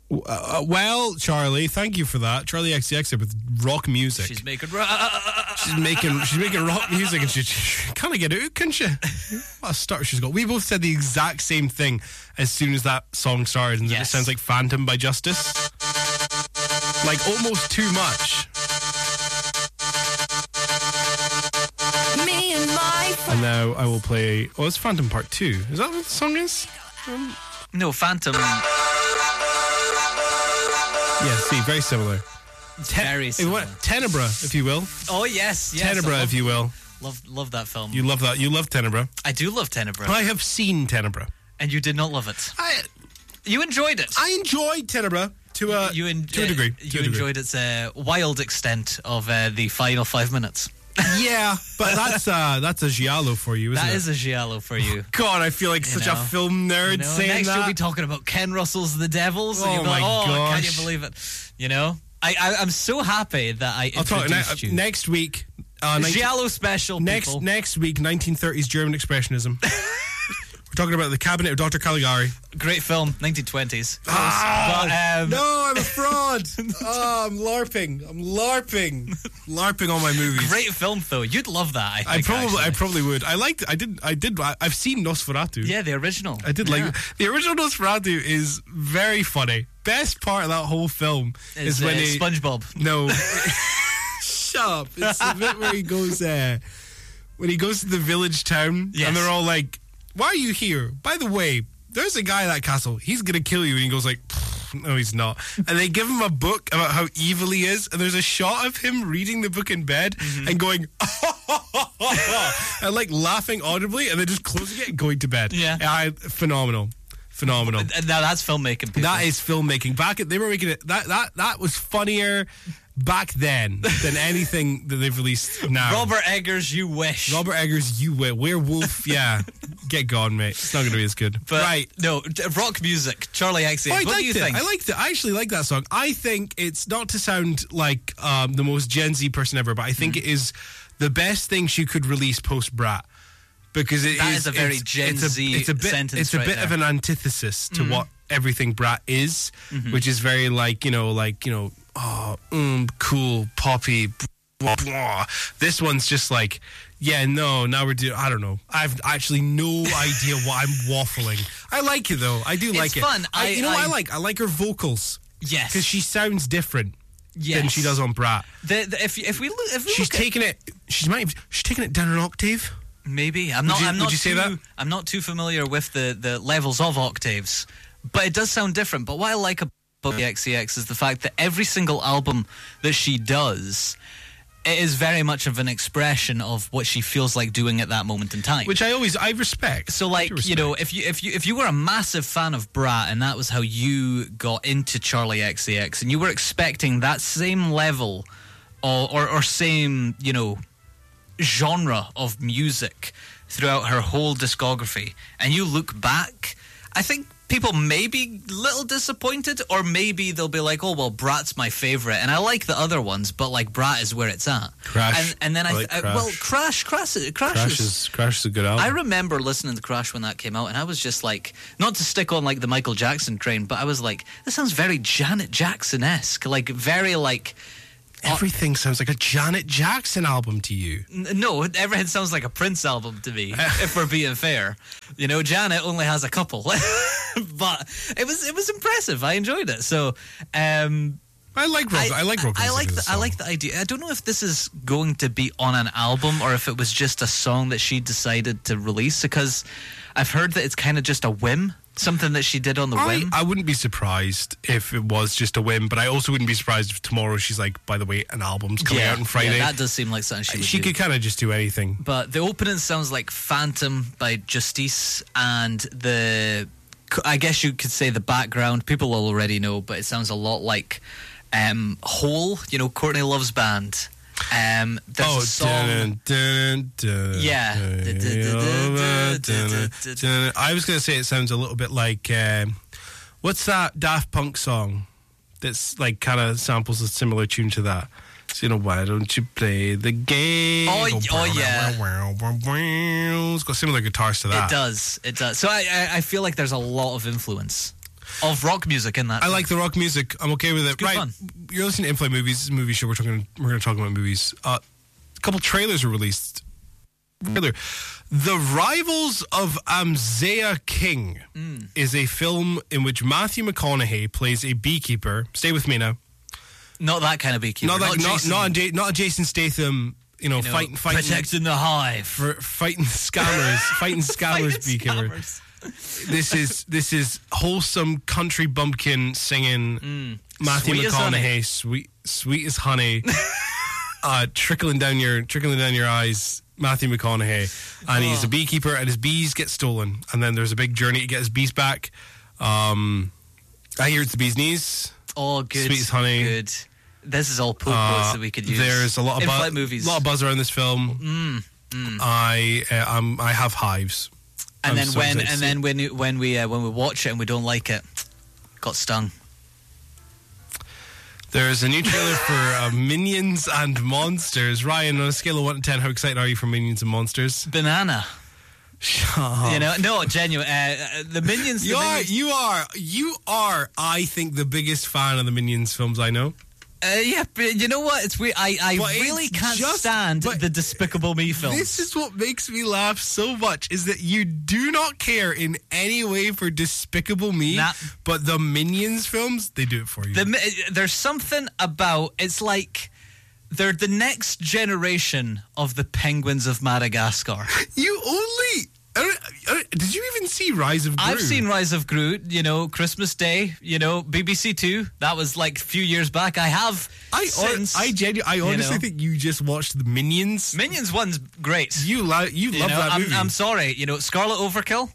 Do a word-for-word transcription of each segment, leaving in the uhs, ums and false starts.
Uh, well, Charlie, thank you for that. Charlie X C X with rock music. She's making rock. She's making she's making rock music, and she, she kind of get it out, can she? What a start she's got. We both said the exact same thing as soon as that song started, and Yes. it sounds like Phantom by Justice. Like almost too much. Me and my And now I will play. Oh, it's Phantom Part Two. Is that what the song is? Um, No, Phantom. yeah, see, very similar. Te- Very eh, similar. what- Tenebra, if you will. Oh yes, yes. I Tenebra, love, if you will. love love that film. You love that. You love Tenebra. I do love Tenebra, I have seen Tenebra. and you did not love it. I You enjoyed it. I enjoyed Tenebra to a you en- to a degree. uh, To you a degree. enjoyed its uh, wild extent of uh, the final five minutes. Yeah, but that's uh that's a giallo for you, isn't That it? is a giallo for you. God, I feel like You such know. a film nerd You know, saying next that. you'll be talking about Ken Russell's The Devils. And Oh you'll be my like, oh, can you gosh. believe it? You know, I, I I'm so happy that I I'll talk introduced ne- you. next week. Uh, nineteen Giallo special. next people. next week, nineteen thirties German expressionism. We're talking about The Cabinet of Doctor Caligari. Great film, nineteen twenties. Ah, But, um, no, I'm a fraud. Oh, I'm LARPing. I'm LARPing. LARPing on my movies. Great film though. You'd love that. I, I think, probably, I actually. probably would. I liked. I did. I did. I, I've seen Nosferatu. Yeah, the original. I did Yeah. like the original Nosferatu is very funny. Best part of that whole film Is is when uh, he SpongeBob. no shut up. It's the bit where he goes uh, when he goes to the village town Yes. and they're all like, "Why are you here? By the way, there's a guy at that castle. He's gonna kill you." And he goes like, "No, he's not." And they give him a book about how evil he is, and there's a shot of him reading the book in bed Mm-hmm. and going and like laughing audibly, and then just closing it and going to bed. Yeah. I, phenomenal, phenomenal. And now that's filmmaking. People. That is filmmaking. Back at, they were making it that that that was funnier back then than anything that they've released now. Robert Eggers. You wish. Robert Eggers, you were werewolf. Yeah, get gone, mate. It's not going to be as good. But right. no, d- rock music. Charlie X C X. Oh, I what liked do you it. think? I liked it. I actually like that song. I think it's not to sound like um, the most Gen Z person ever, but I think Mm. it is the best thing she could release post Brat. Because it That is, is a very it's- Gen it's a, Z it's a bit, sentence It's a right bit there. of an antithesis to what everything Brat is, Mm-hmm. which is very like, you know, like, you know, oh, mm, cool, poppy, blah, blah. This one's just like, yeah, no, now we're doing, I don't know. I've actually no idea what I'm waffling. I like it though. I do like it. fun. I, I- you know what I I- like? I like her vocals. Yes. Because she sounds different yes. than she does on Brat. The, the, if if we look, if we She's look at- taking it, she's might, she's taking it down an octave. maybe I'm not. you- I'm would not you say too, that? I'm not too familiar with the the levels of octaves, but it does sound different. But what I like about the X C X is the fact that every single album that she does, it is very much of an expression of what she feels like doing at that moment in time. Which I always, I respect. So, like, I do you know, respect. if you if you if you were a massive fan of Brat and that was how you got into Charlie X C X, and you were expecting that same level or or, or same, you know, genre of music throughout her whole discography, and you look back, I think people may be a little disappointed, or maybe they'll be like, oh, well, Brat's my favourite, and I like the other ones, but, like, Brat is where it's at. Crash. And, and then I, I th- like I- well, Crash. Crash, Crash, Crash, Crash is... is, Crash is a good album. I remember listening to Crash when that came out, and I was just like, not to stick on like the Michael Jackson train, but I was like, this sounds very Janet Jackson-esque, like very like, Everything sounds like a Janet Jackson album to you. n- no, everything sounds like a Prince album to me, if we're being fair. You know, Janet only has a couple, but it was it was impressive. I enjoyed it. So, um, I like rock. I, like rock. I music like as the, a I song. like the idea. I don't know if this is going to be on an album or if it was just a song that she decided to release, because I've heard that it's kind of just a whim, something that she did on the I, whim. I wouldn't be surprised if it was just a whim, but I also wouldn't be surprised if tomorrow she's like, by the way, an album's coming out on Friday. Yeah, that does seem like something she would she do. could kind of just do anything. But the opening sounds like Phantom by Justice, and the, I guess you could say the background, people will already know, but it sounds a lot like um, Hole, you know, Courtney Love's band. Um, there's Oh, a song... dun, dun, dun, Yeah. dun, dun, dun, dun. I was going to say it sounds a little bit like, um, what's that Daft Punk song that's like kind of samples a similar tune to that? So, you know, why don't you play the game? Oh, y- oh, yeah. It's got similar guitars to that. It does, it does. So I, I, I feel like there's a lot of influence of rock music in that. I like the rock music. I'm okay with it. good Right, fun. you're listening to In-Flight Movies. This is a movie show. We're talking. We're going to talk about movies. Uh, a couple trailers were released. Trailer. The Rivals of Amzea King Mm. is a film in which Matthew McConaughey plays a beekeeper. Stay with me now. Not that kind of beekeeper. Not like not Jason, not, a, Ja- not a Jason Statham. You know, you know, fighting fighting protecting the hive. for fighting scammers, fighting scammers Fighting beekeeper. scammers. This is this is wholesome country bumpkin singing Matthew Sweet as McConaughey, honey. sweet sweet as honey, uh, trickling down your trickling down your eyes. Matthew McConaughey, and he's a beekeeper, and his bees get stolen, and then there's a big journey to get his bees back. Um, I hear it's the bee's knees. Oh, good. Sweet as honey. Good. This is all poke Uh, quotes that we could use. There's a lot of in-flight buzz, movies. lot of buzz around this film. I uh, um, I have hives. and I'm then so when excited to and see then it. when you- when we uh, when we watch it and we don't like it, got stung. There's a new trailer for uh, Minions and Monsters. Ryan, on a scale of one to ten, how excited are you for Minions and Monsters? Banana. Shut up. You know, no, genuine. Uh, uh, the minions. The You are, minions you are, you are, I think, the biggest fan of the Minions films I know. uh, yeah, but you know what? It's weird. I, I But really it's can't just- stand but the Despicable Me films. This is what makes me laugh so much, is that you do not care in any way for Despicable Me, Nah. but the Minions films, they do it for you. The, mi- there's something about it's like they're the next generation of the Penguins of Madagascar. you only... I don't- I don't- did you even see Rise of Gru? I've seen Rise of Groot, you know, Christmas Day, you know, B B C Two. That was like a few years back. I have I, hon- since. I, genu- I honestly know. think you just watched the Minions. Minions one's great. You lo- you, You love know, that I'm, movie. I'm sorry, you know, Scarlet Overkill.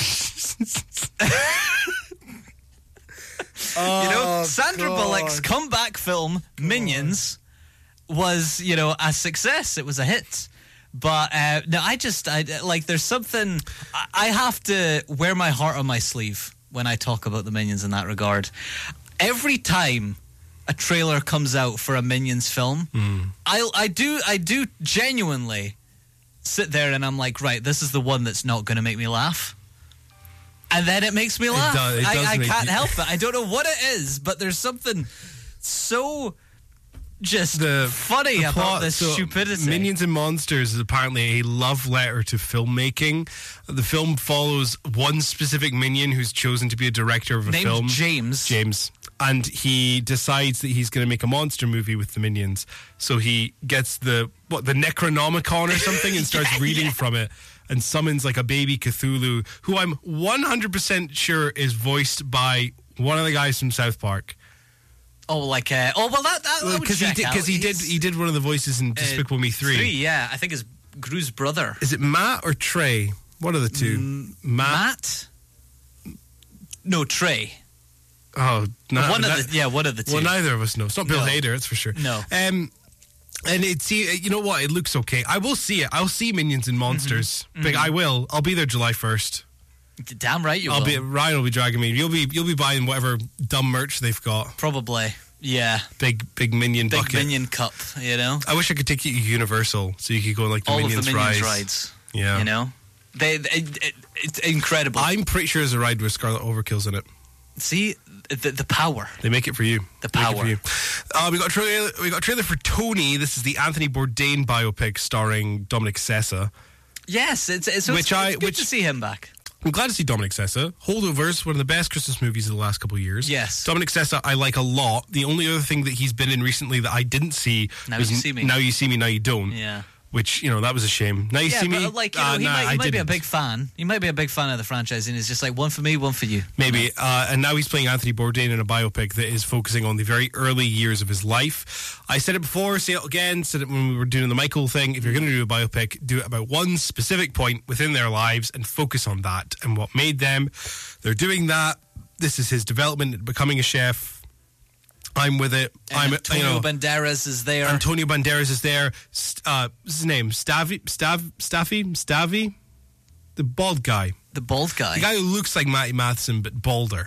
oh, You know, Sandra God. Bullock's comeback film Minions was, you know, a success. It was a hit. But uh, no, I just I like. There's something I, I have to wear my heart on my sleeve when I talk about the Minions in that regard. Every time a trailer comes out for a Minions film, I I do I do genuinely sit there and I'm like, right, this is the one that's not going to make me laugh. And then it makes me laugh. does- it does I, I make can't you- help it. I don't know what it is, but there's something so just The- funny the about plot, this so stupidity. Minions and Monsters is apparently a love letter to filmmaking. The film follows one specific minion who's chosen to be a director of a Named film. James. James. And he decides that he's going to make a monster movie with the Minions. So he gets the, what, the Necronomicon or something and starts Yeah, reading yeah. from it and summons like a baby Cthulhu, who I'm one hundred percent sure is voiced by one of the guys from South Park. Oh, like uh, oh well, that, that I would Because he check did, out. because he did, He's, he did one of the voices in uh, Despicable Me three. Three, yeah, I think it's Gru's brother. Is it Matt or Trey? What are the two? Mm, Matt. Matt? No, Trey. Oh, no, one that- of the yeah, one of the two. Well, neither of us know. It's not Bill No. Hader, that's for sure. No. Um, and it's see, you know what? It looks okay. I will see it. I'll see Minions and Monsters. Mm-hmm. Big, I will. I'll be there July first. Damn right you I'll will. be Ryan will be dragging me. You'll be you'll be buying whatever dumb merch they've got. Probably. Yeah. Big big Minion Big bucket. Minion cup, you know? I wish I could take you to Universal so you could go on like the All Minions, of the Minions rides. rides. Yeah. You know? They, they it, it, it's incredible. I'm pretty sure there's a ride with Scarlet Overkill's in it. See the the power. They make it for you. The They make it power. for you. Uh, we got a trailer. We got a trailer for Tony. This is the Anthony Bourdain biopic starring Dominic Sessa. Yes, it's it's, so Which it's, I- it's good which- to see him back. I'm glad to see Dominic Sessa. Holdovers, one of the best Christmas movies of the last couple of years. Yes. Dominic Sessa, I like a lot. The only other thing that he's been in recently that I didn't see Now was You See Me. Now You See Me, Now You Don't. Yeah. Which, you know, that was a shame. Now You Yeah, See Me. but like you know, uh, he nah, might, I he might be a didn't. big fan. He might be a big fan of the franchise, and it's just like one for me, one for you. Maybe. Uh, and now he's playing Anthony Bourdain in a biopic that is focusing on the very early years of his life. I said it before, say it again, said it when we were doing the Michael thing. If you're going to do a biopic, do it about one specific point within their lives and focus on that and what made them. They're doing that. This is his development, becoming a chef. I'm with it. And I'm, Antonio you know, Banderas is there. Antonio Banderas is there. St- uh, what's his name? Stavi? Stav? Staffy? Stavi? The bald guy. the bald guy. The guy who looks like Matty Matheson but balder.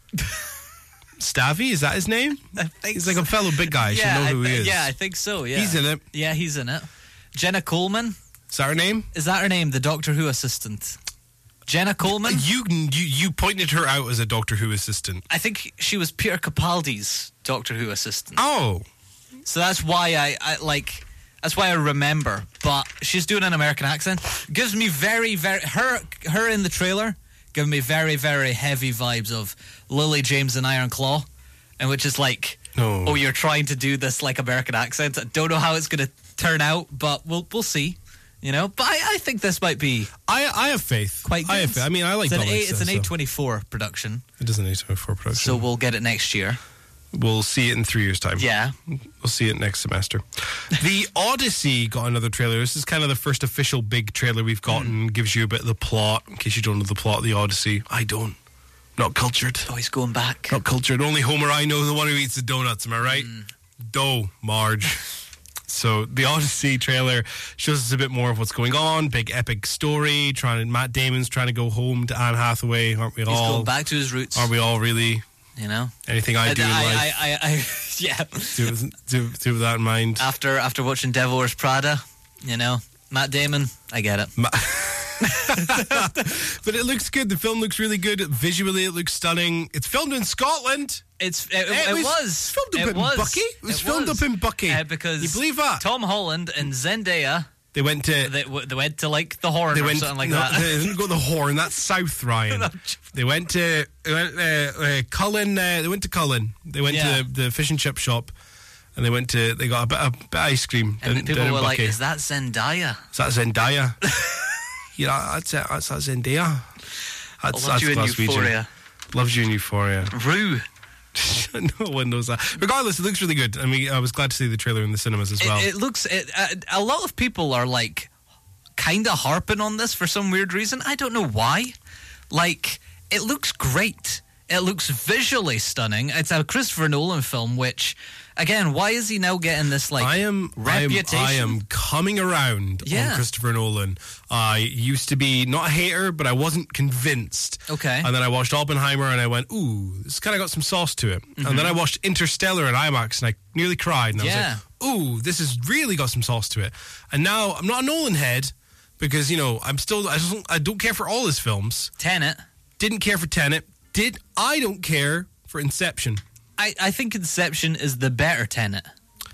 Stavy, is that his name? I think He's like a fellow big guy. I should yeah, know I who he thi- is. yeah, I think so. Yeah, He's in it. Yeah, he's in it. Jenna Coleman, Is that her name? is that her name? The Doctor Who assistant. Jenna Coleman. You, you you pointed her out as a Doctor Who assistant. I think she was Peter Capaldi's Doctor Who assistant. Oh, So that's why I, I like. That's why I remember. But she's doing an American accent. Gives me very, very her her in the trailer. Giving me very, very heavy vibes of Lily James and Iron Claw, and which is like, No. oh, you're trying to do this like American accent. I don't know how it's going to turn out, but we'll we'll see. You know, but I, I think this might be I I have faith. quite good. I have faith. I mean, I like. it's an, Bella A, it's an so- A twenty-four production, It is an A twenty-four production. so we'll get it next year. We'll see it in three years' time. Yeah. We'll see it next semester. The Odyssey got another trailer. This is kind of the first official big trailer we've gotten. Gives you a bit of the plot, in case you don't know the plot of the Odyssey. I don't. Not cultured. Oh, he's going back. Not cultured. Only Homer I know, the one who eats the donuts. Am I right? Mm. Dough, Marge. So the Odyssey trailer shows us a bit more of what's going on. Big epic story. Trying Matt Damon's trying to go home to Anne Hathaway. Aren't we He's all? going back to his roots. Aren't we all really? You know. Anything I do in I, life, I, I, I, yeah. do, with- do, do with that in mind. After after watching Devil Wears Prada, you know, Matt Damon, I get it. Ma- But it looks good. The film looks really good. Visually, it looks stunning. It's filmed in Scotland. It's it, it, It was, was filmed up it in was. Bucky? It was It filmed was. up in Bucky. Uh, because You believe that? Tom Holland and Zendaya, They went to. they, w- they went to like the Horn They or went something like no, that. They didn't go to the Horn. That's South, Ryan. They went to they went, uh, uh, Cullen. Uh, they went to Cullen. They went Yeah. to the, the fish and chip shop, and they went to. They got a bit, a bit of ice cream. And down- people down in were like, Bucky. "Is that Zendaya?" Is that Zendaya? Yeah, that's it. That's that Zendaya. That's, I loved that's you in Glaswegian. Euphoria. Loves you in Euphoria. Rue. No one knows that. Regardless, it looks really good. I mean, I was glad to see the trailer in the cinemas as well. It, it looks. It, uh, a lot of people are like, kind of harping on this for some weird reason. I don't know why. Like, it looks great. It looks visually stunning. It's a Christopher Nolan film, which, again, why is he now getting this like I am, I am, reputation? I am coming around Yeah. on Christopher Nolan. I used to be not a hater, but I wasn't convinced. Okay. And then I watched Oppenheimer, and I went, "Ooh, this kind of got some sauce to it." And then I watched Interstellar in IMAX, and I nearly cried. And I Yeah. was like, "Ooh, this has really got some sauce to it." And now I'm not a Nolan head because you know I'm still I don't I don't care for all his films. Tenet. Didn't care for Tenet. Did I don't care for Inception. I, I think Inception is the better Tenet.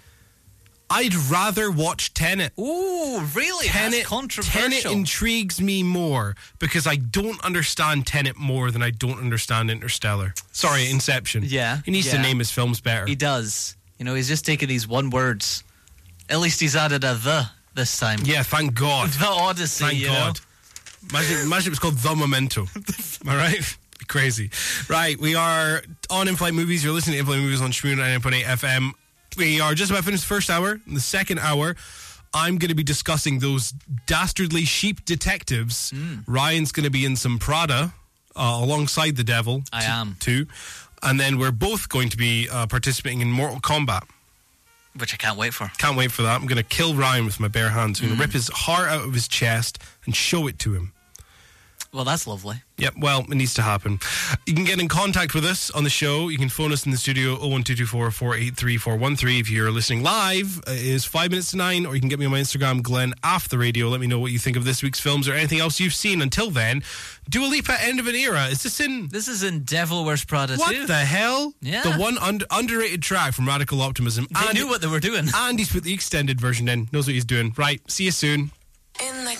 I'd rather watch Tenet. Ooh, really? Tenet, That's controversial. Tenet intrigues me more because I don't understand Tenet more than I don't understand Interstellar. Sorry, Inception. Yeah, He needs to yeah. name his films better. He does. You know, he's just taking these one words. At least he's added a the this time. yeah, thank God. The Odyssey, Thank you God. Imagine, imagine it was called The Memento. All right? Be crazy. Right, we are on In-Flight Movies. You're listening to In-Flight Movies on Shmoon ninety-nine point eight F M. We are just about finished the first hour. In the second hour, I'm going to be discussing those dastardly sheep detectives. Mm. Ryan's going to be in some Prada uh, alongside the devil. I t- am. Too. And then we're both going to be uh, participating in Mortal Kombat. Which I can't wait for. Can't wait for that. I'm going to kill Ryan with my bare hands. I'm going to rip his heart out of his chest and show it to him. Well, that's lovely. Yep, well, it needs to happen. You can get in contact with us on the show. You can phone us in the studio, oh one two two four, four eight three, four one three. If you're listening live, uh, it is five minutes to nine, or you can get me on my Instagram, Glenn, after the radio. Let me know what you think of this week's films or anything else you've seen. Until then, Dua Lipa, End of an Era. Is this in... This is in Devil Wears Prada What too. the hell? Yeah. The one un- underrated track from Radical Optimism. They and, knew what they were doing. and he's put the extended version in. Knows what he's doing. Right, see you soon. In the